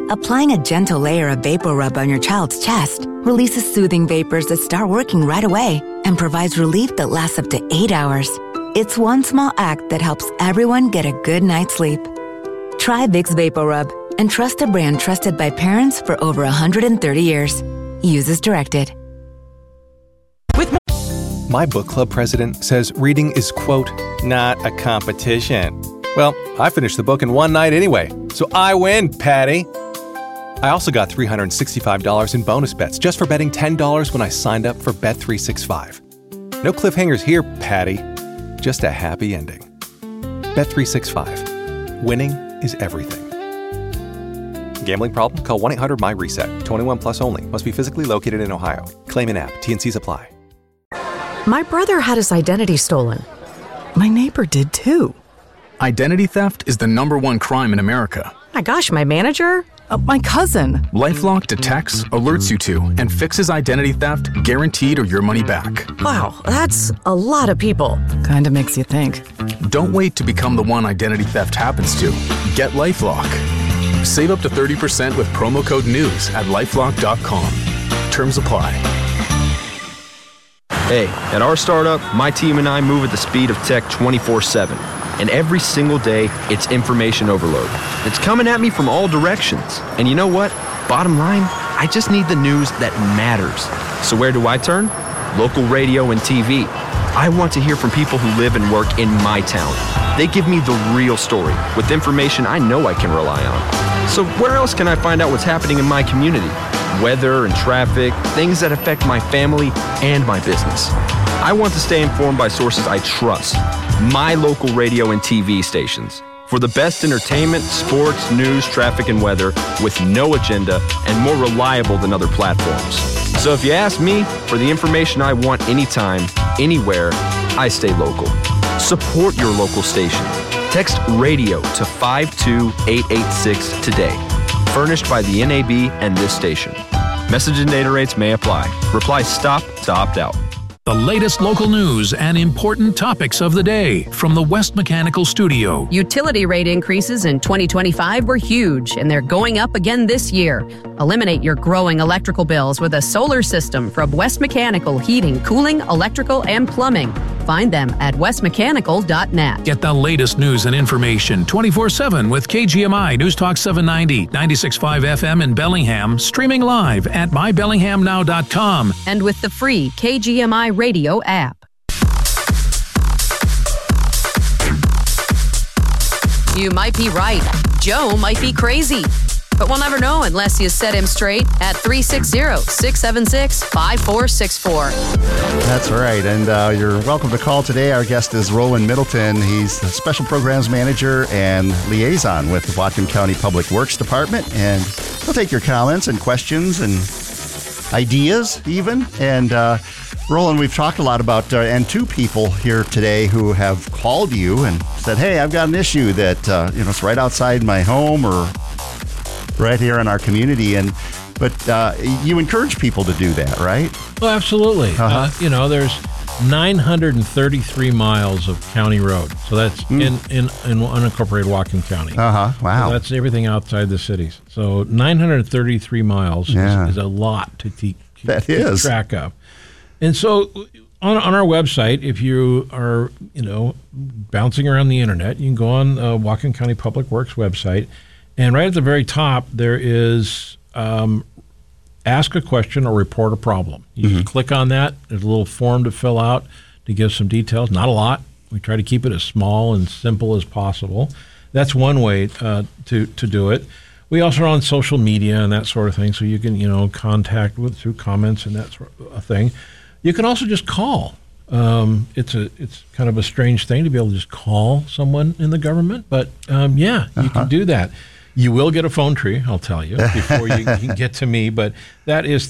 Applying a gentle layer of VapoRub on your child's chest releases soothing vapors that start working right away and provides relief that lasts up to 8 hours. It's one small act that helps everyone get a good night's sleep. Try Vicks VapoRub and trust a brand trusted by parents for over 130 years. Use as directed. My book club president says reading is, quote, not a competition. Well, I finished the book in one night anyway, so I win, Patty. I also got $365 in bonus bets just for betting $10 when I signed up for Bet365. No cliffhangers here, Patty. Just a happy ending. Bet365. Winning is everything. Gambling problem? Call 1-800-MY-RESET. 21 plus only. Must be physically located in Ohio. Claim in app. T&Cs apply. My brother had his identity stolen. My neighbor did too. Identity theft is the #1 crime in America. My gosh, my manager? My cousin. LifeLock detects, alerts you to, and fixes identity theft guaranteed or your money back. Wow, that's a lot of people. Kinda makes you think. Don't wait to become the one identity theft happens to. Get LifeLock. Save up to 30% with promo code NEWS at LifeLock.com. Terms apply. Hey, at our startup, my team and I move at the speed of tech 24/7. And every single day, it's information overload. It's coming at me from all directions. And you know what? Bottom line, I just need the news that matters. So where do I turn? Local radio and TV. I want to hear from people who live and work in my town. They give me the real story with information I know I can rely on. So where else can I find out what's happening in my community? Weather and traffic, things that affect my family and my business. I want to stay informed by sources I trust. My local radio and TV stations. For the best entertainment, sports, news, traffic, and weather with no agenda and more reliable than other platforms. So if you ask me for the information I want anytime, anywhere, I stay local. Support your local station. Text RADIO to 52886 today. Furnished by the NAB and this station. Message and data rates may apply. Reply STOP to opt out. The latest local news and important topics of the day from the West Mechanical Studio. Utility rate increases in 2025 were huge, and they're going up again this year. Eliminate your growing electrical bills with a solar system from West Mechanical Heating, Cooling, Electrical, and Plumbing. Find them at westmechanical.net. Get the latest news and information 24/7 with KGMI News Talk 790, 96.5 FM in Bellingham, streaming live at mybellinghamnow.com. And with the free KGMI radio app. You might be right. Joe might be crazy. But we'll never know unless you set him straight at 360-676-5464. That's right. And you're welcome to call today. Our guest is Roland Middleton. He's the Special Programs Manager and Liaison with the Whatcom County Public Works Department. And he'll take your comments and questions and ideas even. And Roland, we've talked a lot about, and two people here today who have called you and said, hey, I've got an issue that, it's right outside my home or right here in our community. But you encourage people to do that, right? Well, absolutely. There's 933 miles of county road. So that's in unincorporated Whatcom County. Wow. So that's everything outside the cities. So 933 miles is a lot to keep track of. And so on our website, if you are, bouncing around the internet, you can go on Whatcom County Public Works website. And right at the very top, there is ask a question or report a problem. You just click on that. There's a little form to fill out to give some details. Not a lot. We try to keep it as small and simple as possible. That's one way to do it. We also are on social media and that sort of thing, so you can contact through comments and that sort of thing. You can also just call. It's kind of a strange thing to be able to just call someone in the government, but you can do that. You will get a phone tree, I'll tell you, before you can get to me, but that is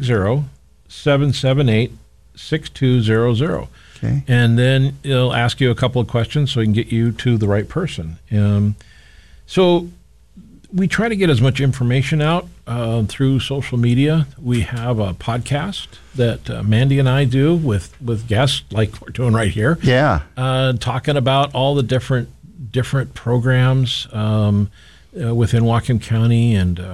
360-778-6200. Okay. And then it'll ask you a couple of questions so we can get you to the right person. So we try to get as much information out through social media. We have a podcast that Mandy and I do with guests like we're doing right here. Yeah. Talking about all the different programs within Whatcom County and